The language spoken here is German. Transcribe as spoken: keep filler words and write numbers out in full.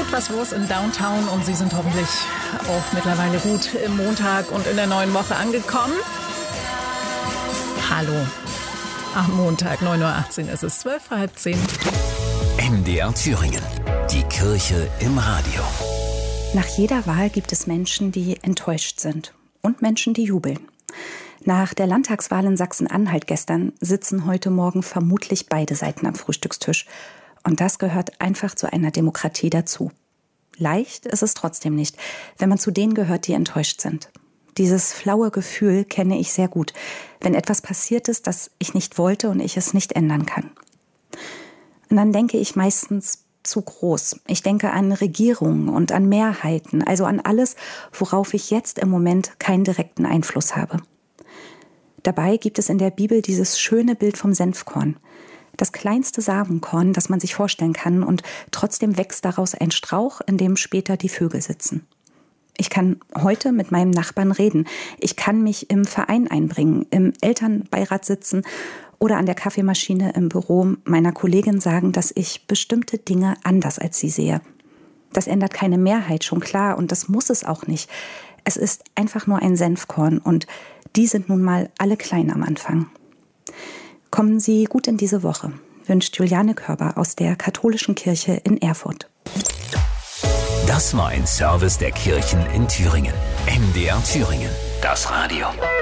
etwas los in Downtown und Sie sind hoffentlich auch mittlerweile gut im Montag und in der neuen Woche angekommen. Hallo, am Montag, neun Uhr achtzehn ist es, zwölf vor halb zehn. M D R Thüringen, die Kirche im Radio. Nach jeder Wahl gibt es Menschen, die enttäuscht sind und Menschen, die jubeln. Nach der Landtagswahl in Sachsen-Anhalt gestern sitzen heute Morgen vermutlich beide Seiten am Frühstückstisch. Und das gehört einfach zu einer Demokratie dazu. Leicht ist es trotzdem nicht, wenn man zu denen gehört, die enttäuscht sind. Dieses flaue Gefühl kenne ich sehr gut, wenn etwas passiert ist, das ich nicht wollte und ich es nicht ändern kann. Und dann denke ich meistens zu groß. Ich denke an Regierungen und an Mehrheiten, also an alles, worauf ich jetzt im Moment keinen direkten Einfluss habe. Dabei gibt es in der Bibel dieses schöne Bild vom Senfkorn. Das kleinste Samenkorn, das man sich vorstellen kann, und trotzdem wächst daraus ein Strauch, in dem später die Vögel sitzen. Ich kann heute mit meinem Nachbarn reden. Ich kann mich im Verein einbringen, im Elternbeirat sitzen oder an der Kaffeemaschine im Büro meiner Kollegin sagen, dass ich bestimmte Dinge anders als sie sehe. Das ändert keine Mehrheit, schon klar, und das muss es auch nicht. Es ist einfach nur ein Senfkorn und die sind nun mal alle klein am Anfang. Kommen Sie gut in diese Woche, wünscht Juliane Körber aus der Katholischen Kirche in Erfurt. Das war ein Service der Kirchen in Thüringen. M D R Thüringen, das Radio.